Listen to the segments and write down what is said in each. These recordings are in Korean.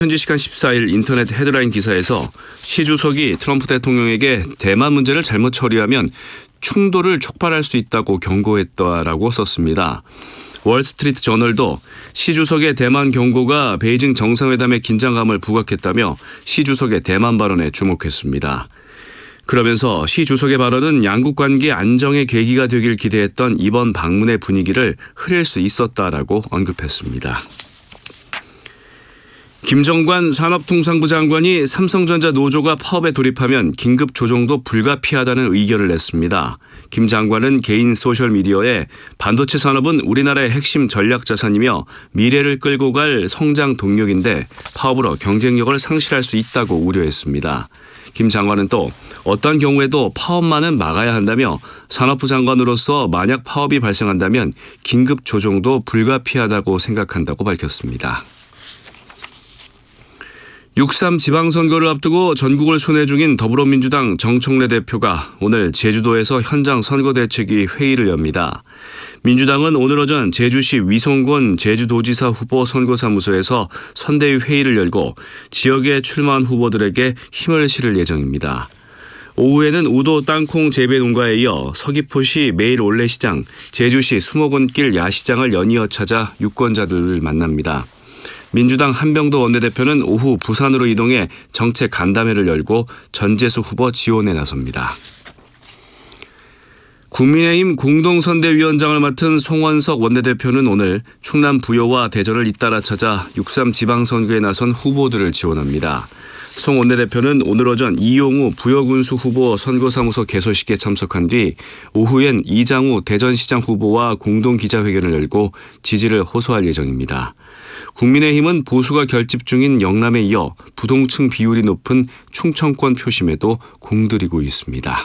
현지 시간 14일 인터넷 헤드라인 기사에서 시 주석이 트럼프 대통령에게 대만 문제를 잘못 처리하면 충돌을 촉발할 수 있다고 경고했다라고 썼습니다. 월스트리트 저널도 시 주석의 대만 경고가 베이징 정상회담의 긴장감을 부각했다며 시 주석의 대만 발언에 주목했습니다. 그러면서 시 주석의 발언은 양국 관계 안정의 계기가 되길 기대했던 이번 방문의 분위기를 흐릴 수 있었다라고 언급했습니다. 김정관 산업통상부 장관이 삼성전자 노조가 파업에 돌입하면 긴급 조정도 불가피하다는 의견을 냈습니다. 김 장관은 개인 소셜미디어에 반도체 산업은 우리나라의 핵심 전략 자산이며 미래를 끌고 갈 성장 동력인데 파업으로 경쟁력을 상실할 수 있다고 우려했습니다. 김 장관은 또 어떤 경우에도 파업만은 막아야 한다며 산업부 장관으로서 만약 파업이 발생한다면 긴급 조정도 불가피하다고 생각한다고 밝혔습니다. 6.3 지방선거를 앞두고 전국을 순회 중인 더불어민주당 정청래 대표가 오늘 제주도에서 현장 선거대책위 회의를 엽니다. 민주당은 오늘 오전 제주시 위성권 제주도지사 후보 선거사무소에서 선대위 회의를 열고 지역에 출마한 후보들에게 힘을 실을 예정입니다. 오후에는 우도 땅콩 재배 농가에 이어 서귀포시 매일 올레시장, 제주시 수목원길 야시장을 연이어 찾아 유권자들을 만납니다. 민주당 한병도 원내대표는 오후 부산으로 이동해 정책 간담회를 열고 전재수 후보 지원에 나섭니다. 국민의힘 공동선대위원장을 맡은 송원석 원내대표는 오늘 충남 부여와 대전을 잇따라 찾아 6.3 지방선거에 나선 후보들을 지원합니다. 송 원내대표는 오늘 오전 이용우 부여군수 후보 선거사무소 개소식에 참석한 뒤 오후엔 이장우 대전시장 후보와 공동기자회견을 열고 지지를 호소할 예정입니다. 국민의힘은 보수가 결집 중인 영남에 이어 부동층 비율이 높은 충청권 표심에도 공들이고 있습니다.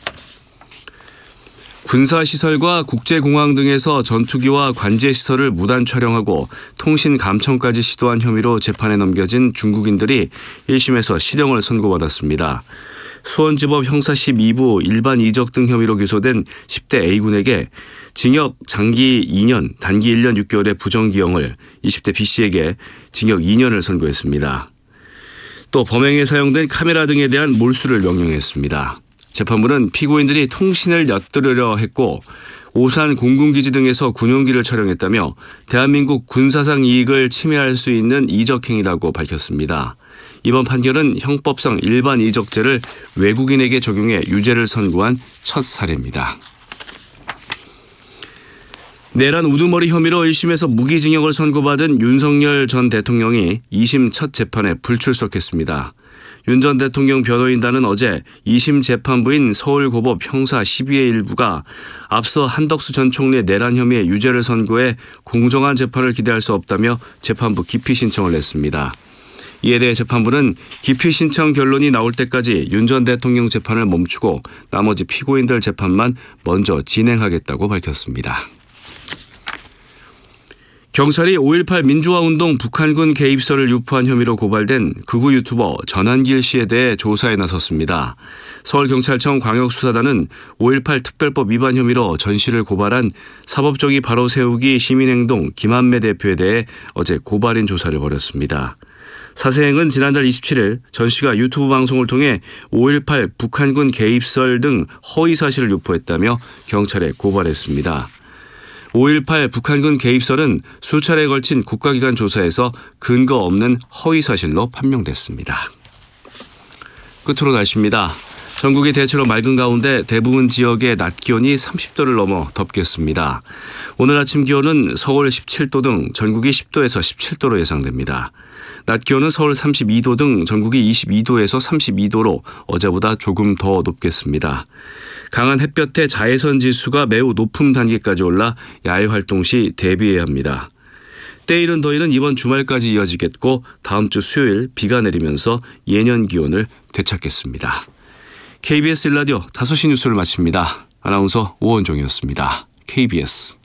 군사시설과 국제공항 등에서 전투기와 관제시설을 무단 촬영하고 통신 감청까지 시도한 혐의로 재판에 넘겨진 중국인들이 1심에서 실형을 선고받았습니다. 수원지법 형사 12부 일반 이적 등 혐의로 기소된 10대 A군에게 징역 장기 2년, 단기 1년 6개월의 부정기형을 20대 B씨에게 징역 2년을 선고했습니다. 또 범행에 사용된 카메라 등에 대한 몰수를 명령했습니다. 재판부는 피고인들이 통신을 엿들으려 했고 오산 공군기지 등에서 군용기를 촬영했다며 대한민국 군사상 이익을 침해할 수 있는 이적행위라고 밝혔습니다. 이번 판결은 형법상 일반 이적죄를 외국인에게 적용해 유죄를 선고한 첫 사례입니다. 내란 우두머리 혐의로 1심에서 무기징역을 선고받은 윤석열 전 대통령이 2심 첫 재판에 불출석했습니다. 윤 전 대통령 변호인단은 어제 2심 재판부인 서울고법 형사 12의 일부가 앞서 한덕수 전 총리의 내란 혐의의 유죄를 선고해 공정한 재판을 기대할 수 없다며 재판부 기피 신청을 냈습니다. 이에 대해 재판부는 기피 신청 결론이 나올 때까지 윤 전 대통령 재판을 멈추고 나머지 피고인들 재판만 먼저 진행하겠다고 밝혔습니다. 경찰이 5.18 민주화운동 북한군 개입설을 유포한 혐의로 고발된 극우 유튜버 전한길 씨에 대해 조사에 나섰습니다. 서울경찰청 광역수사단은 5.18 특별법 위반 혐의로 전 씨를 고발한 사법정의 바로 세우기 시민행동 김한매 대표에 대해 어제 고발인 조사를 벌였습니다. 사세행은 지난달 27일 전 씨가 유튜브 방송을 통해 5.18 북한군 개입설 등 허위 사실을 유포했다며 경찰에 고발했습니다. 5.18 북한군 개입설은 수차례에 걸친 국가기관 조사에서 근거 없는 허위 사실로 판명됐습니다. 끝으로 날씨입니다. 전국이 대체로 맑은 가운데 대부분 지역의 낮 기온이 30도를 넘어 덥겠습니다. 오늘 아침 기온은 서울 17도 등 전국이 10도에서 17도로 예상됩니다. 낮 기온은 서울 32도 등 전국이 22도에서 32도로 어제보다 조금 더 높겠습니다. 강한 햇볕에 자외선 지수가 매우 높은 단계까지 올라 야외 활동 시 대비해야 합니다. 때이른 더위는 이번 주말까지 이어지겠고 다음 주 수요일 비가 내리면서 예년 기온을 되찾겠습니다. KBS 1라디오 5시 뉴스를 마칩니다. 아나운서 오원종이었습니다. KBS